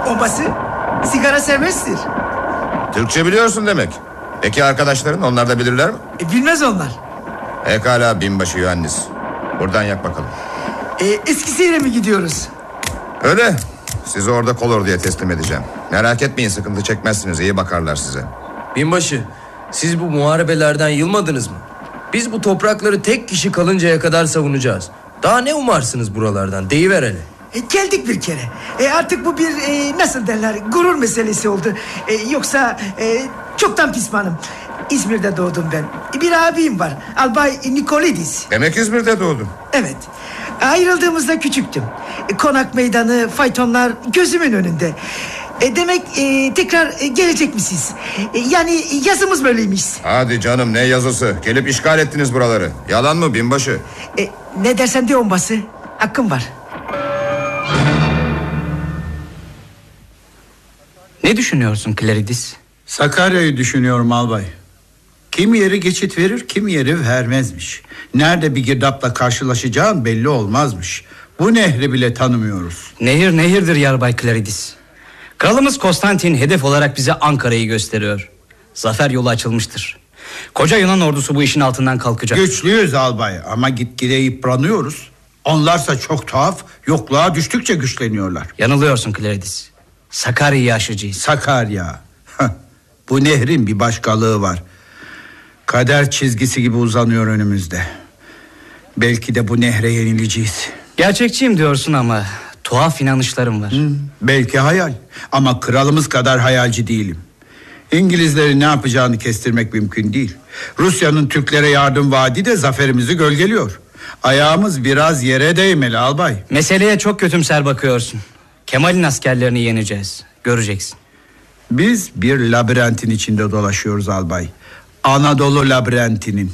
Obası, sigara serbesttir. Türkçe biliyorsun demek. Peki arkadaşların, onlar da bilirler mi? Bilmez onlar. Pekala binbaşı Yohannis. Buradan yak bakalım. Eskişehir'e mi gidiyoruz? Öyle. Sizi orada kolor diye teslim edeceğim. Merak etmeyin, sıkıntı çekmezsiniz, iyi bakarlar size. Binbaşı, siz bu muharebelerden yılmadınız mı? Biz bu toprakları tek kişi kalıncaya kadar savunacağız. Daha ne umarsınız buralardan, deyiver hele. Geldik bir kere. Artık bu bir nasıl derler, gurur meselesi oldu. Yoksa çoktan pişmanım. İzmir'de doğdum ben. Bir abim var, Albay Nikolidis. Demek İzmir'de doğdun. Evet. Ayrıldığımızda küçüktüm. Konak meydanı, faytonlar gözümün önünde. Demek tekrar gelecek misiniz? Yani yazımız böyleymiş. Hadi canım, ne yazısı? Gelip işgal ettiniz buraları. Yalan mı binbaşı? Ne dersen de onbası. Hakkım var. Ne düşünüyorsun Claridis? Sakarya'yı düşünüyorum albay. Kimi yeri geçit verir, kimi yeri vermezmiş. Nerede bir girdapla karşılaşacağın belli olmazmış. Bu nehri bile tanımıyoruz. Nehir nehirdir Yarbay Claridis. Kralımız Konstantin hedef olarak bize Ankara'yı gösteriyor. Zafer yolu açılmıştır. Koca Yunan ordusu bu işin altından kalkacak. Güçlüyüz albay ama gitgide yıpranıyoruz. Onlarsa çok tuhaf, yokluğa düştükçe güçleniyorlar. Yanılıyorsun Claridis. Sakarya'yı aşacağız. Sakarya. Bu nehrin bir başkalığı var. Kader çizgisi gibi uzanıyor önümüzde. Belki de bu nehre yenileceğiz. Gerçekçiyim diyorsun ama tuhaf inanışlarım var. Belki hayal ama kralımız kadar hayalci değilim. İngilizlerin ne yapacağını kestirmek mümkün değil. Rusya'nın Türklere yardım vaadi de zaferimizi gölgeliyor. Ayağımız biraz yere değmeli albay. Meseleye çok kötümser bakıyorsun. Kemal'in askerlerini yeneceğiz. Göreceksin. Biz bir labirentin içinde dolaşıyoruz albay. Anadolu labirentinin.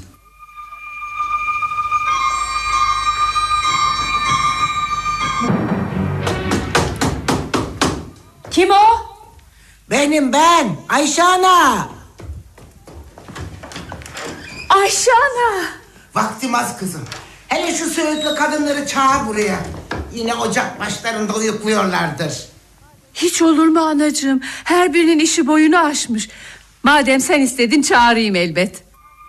Kim o? Ben Ayşe Ana. Ayşe Ana. Vaktim az kızım. Hele şu Söğütlü kadınları çağır buraya. Yine ocak başlarında uyukluyorlardır. Hiç olur mu anacığım? Her birinin işi boyunu aşmış. Madem sen istedin çağırayım elbet.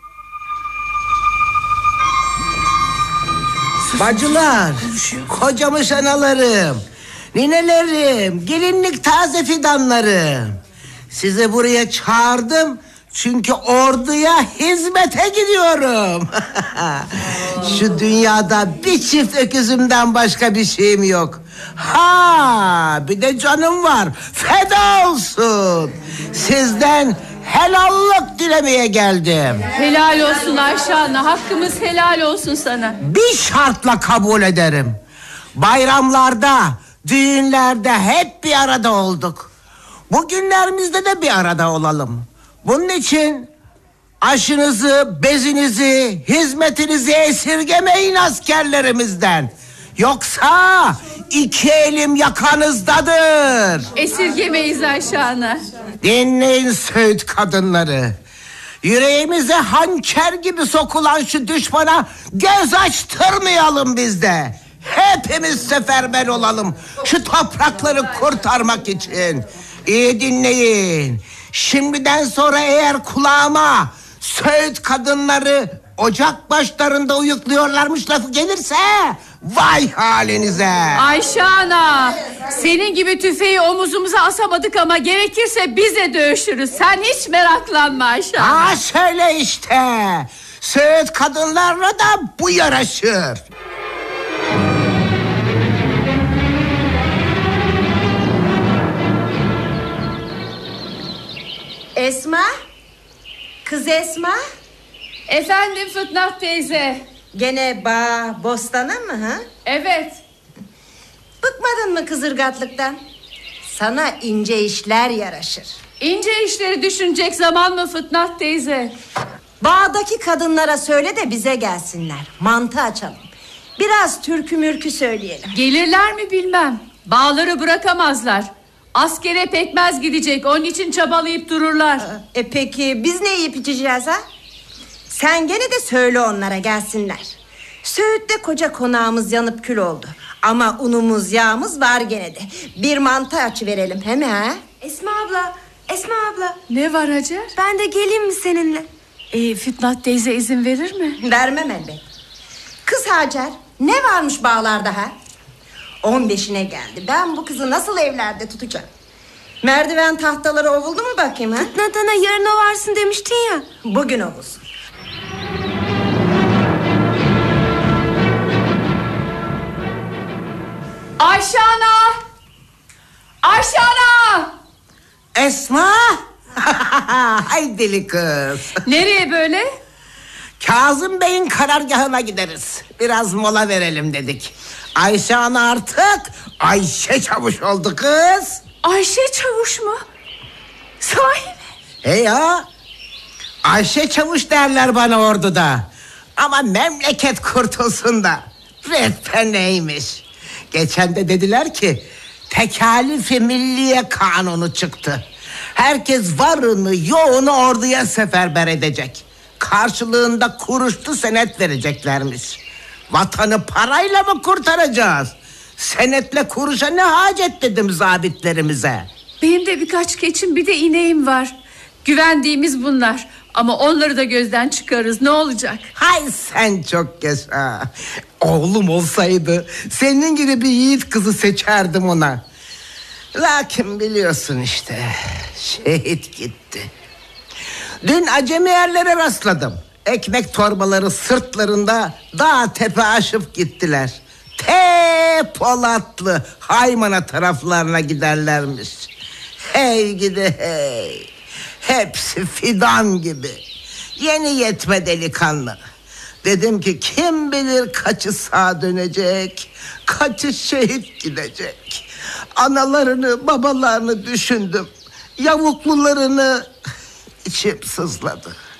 Bacılar, kocamış analarım, ninelerim, gelinlik taze fidanlarım. Sizi buraya çağırdım çünkü orduya hizmete gidiyorum. Şu dünyada bir çift öküzümden başka bir şeyim yok. Ha, bir de canım var, feda olsun. Sizden helallik dilemeye geldim. Helal olsun Ayşe Ana, hakkımız helal olsun sana. Bir şartla kabul ederim. Bayramlarda, düğünlerde hep bir arada olduk. Bugünlerimizde de bir arada olalım. Bunun için aşınızı, bezinizi, hizmetinizi esirgemeyin askerlerimizden. Yoksa iki elim yakanızdadır. Esirgemeyiz Ayşe Ana. Dinleyin Söğüt kadınları. Yüreğimize hançer gibi sokulan şu düşmana göz açtırmayalım biz de. Hepimiz seferber olalım şu toprakları kurtarmak için. İyi dinleyin. Şimdiden sonra eğer kulağıma Söğüt kadınları ocak başlarında uyukluyorlarmış lafı gelirse vay halinize. Ayşe Ana, senin gibi tüfeği omuzumuza asamadık ama gerekirse biz de dövüşürüz. Sen hiç meraklanma Ayşe Ana. Ha şöyle işte. Söğüt kadınlarla da bu yaraşır. Esma? Kız Esma? Efendim Fıtnat teyze. Gene bağ, bostana mı ha? Evet. Bıkmadın mı kızırgatlıktan? Sana ince işler yaraşır. İnce işleri düşünecek zaman mı Fıtnat teyze? Bağdaki kadınlara söyle de bize gelsinler. Mantı açalım. Biraz türkü mürkü söyleyelim. Gelirler mi bilmem. Bağları bırakamazlar. Askere pekmez gidecek, onun için çabalayıp dururlar. Peki biz ne yiyip içeceğiz ha? Sen gene de söyle onlara gelsinler. Söğüt'te koca konağımız yanıp kül oldu. Ama unumuz yağımız var gene de. Bir mantı açıverelim he mi ha? Esma abla. Ne var Hacer? Ben de geleyim mi seninle? Fitnat teyze izin verir mi? Vermem elbet. Kız Hacer, ne varmış bağlarda ha? 15'ine geldi. Ben bu kızı nasıl evlerde tutacağım? Merdiven tahtaları ovuldu mu bakayım ha? Fitnat ana yarın o varsın demiştin ya. Bugün ovulsun. Ayşe ana! Ayşe ana! Esma! Hay deli kız. Nereye böyle? Kazım Bey'in karargahına gideriz. Biraz mola verelim dedik. Ayşe ana artık Ayşe Çavuş oldu kız. Ayşe Çavuş mu? Sahi mi? He ya. Ayşe Çavuş derler bana orduda. Ama memleket kurtulsun da. Rehber neymiş? Geçen de dediler ki Tekalif-i Milliye Kanunu çıktı. Herkes varını yoğunu orduya seferber edecek. Karşılığında kuruşlu senet vereceklermiş. Vatanı parayla mı kurtaracağız? Senetle kuruşa ne hacet dedim zabitlerimize. Benim de birkaç keçim bir de ineğim var. Güvendiğimiz bunlar. Ama onları da gözden çıkarırız, ne olacak? Hay sen çok yaşa. Oğlum olsaydı senin gibi bir yiğit kızı seçerdim ona. Lakin biliyorsun işte, şehit gitti. Dün acemi yerlere rastladım. Ekmek torbaları sırtlarında dağ tepe aşıp gittiler. Polatlı Haymana taraflarına giderlermiş. Hey gidi hey. Hepsi fidan gibi. Yeni yetme delikanlı. Dedim ki kim bilir kaçı sağ dönecek, kaçı şehit gidecek. Analarını babalarını düşündüm. Yavuklularını, içim sızladı.